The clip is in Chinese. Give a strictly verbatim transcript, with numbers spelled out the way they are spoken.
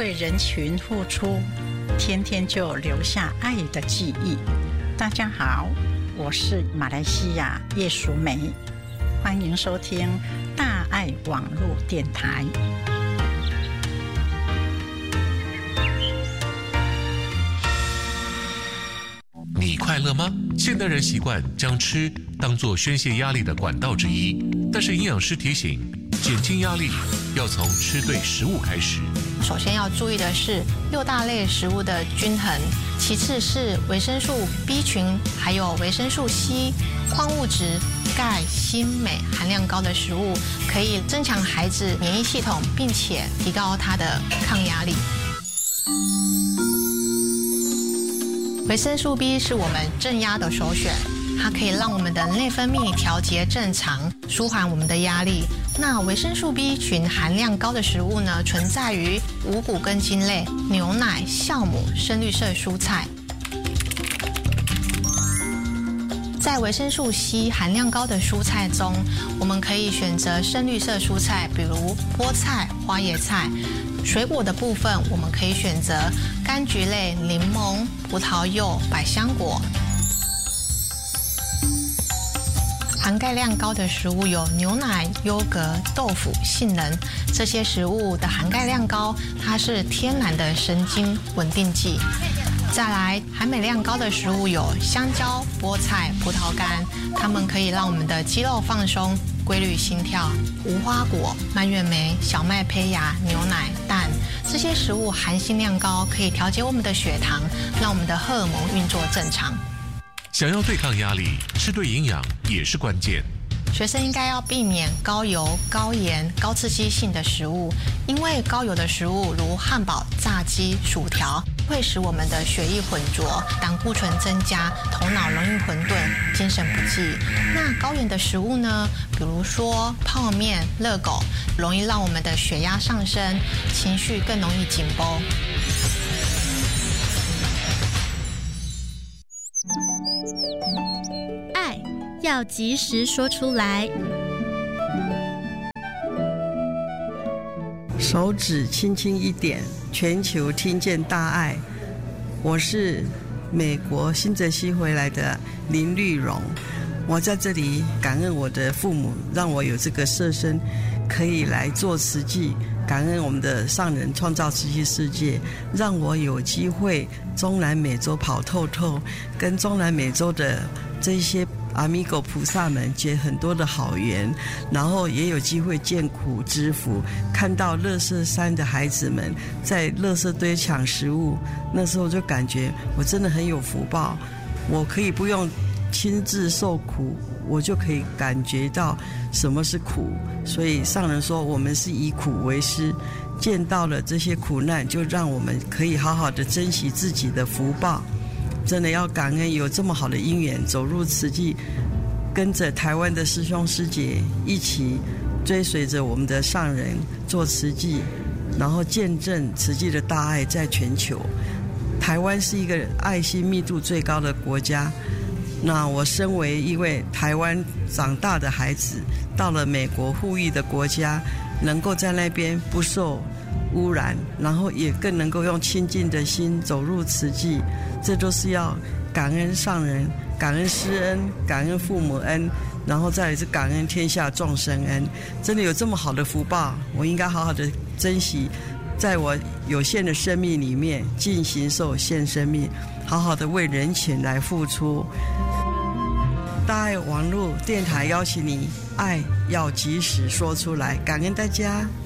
为人群付出，天天就留下爱的记忆。大家好，我是马来西亚叶淑梅，欢迎收听大爱网络电台。 你快乐吗？现代人习惯将吃当作宣泄压力的管道之一，但是营养师提醒，减轻压力要从吃对食物开始。 首先要注意的是六大类食物的均衡，其次是维生素 B 群，还有维生素 C、矿物质、钙、锌、镁含量高的食物，可以增强孩子免疫系统，并且提高他的抗压力。维生素 B 是我们镇压的首选，它可以让我们的内分泌调节正常，舒缓我们的压力。那维生素 B 群含量高的食物呢，存在于五谷根茎类、牛奶、酵母、深绿色蔬菜。在维生素 C 含量高的蔬菜中，我们可以选择深绿色蔬菜，比如菠菜、花椰菜。水果的部分，我们可以选择柑橘类、柠檬、葡萄柚、百香果。含钙量高的食物有牛奶、优格、豆腐、杏仁，这些食物的含钙量高，它是天然的神经稳定剂。再来，含镁量高的食物有香蕉、菠菜、葡萄干，它们可以让我们的肌肉放松，规律心跳。无花果、蔓越莓、小麦胚芽、牛奶、蛋，这些食物含锌量高，可以调节我们的血糖，让我们的荷尔蒙运作正常。 想要对抗压力，吃对营养也是关键。 学生应该要避免高油、高盐、高刺激性的食物，因为高油的食物如汉堡、炸鸡、薯条会使我们的血液浑浊，胆固醇增加，头脑容易混沌，精神不济。那高盐的食物呢，比如说泡面、热狗，容易让我们的血压上升，情绪更容易紧绷。 爱要及时说出来。 手指轻轻一点，全球听见大爱。我是美国新泽西回来的林绿荣，我在这里感恩我的父母，让我有这个设身可以来做慈济，感恩我们的上人创造慈济世界，让我有机会中南美洲跑透透，跟中南美洲的这些阿弥陀菩萨们结很多的好缘，然后也有机会见苦知福，看到垃圾山的孩子们在垃圾堆抢食物，那时候就感觉我真的很有福报，我可以不用亲自受苦，我就可以感觉到什么是苦。所以上人说我们是以苦为师，见到了这些苦难，就让我们可以好好的珍惜自己的福报。真的要感恩有这么好的因缘走入慈济，跟着台湾的师兄师姐一起追随着我们的上人做慈济，然后见证慈济的大爱在全球。台湾是一个爱心密度最高的国家，那我身为一位台湾长大的孩子，到了美国富裕的国家，能够在那边不受污染，然后也更能够用亲近的心走入慈济，这都是要感恩上人，感恩师恩，感恩父母恩，然后再来是感恩天下众生恩。真的有这么好的福报，我应该好好的珍惜，在我有限的生命里面尽形寿献生命，好好的为人群来付出。大爱网络电台邀请你，爱要及时说出来，感恩大家。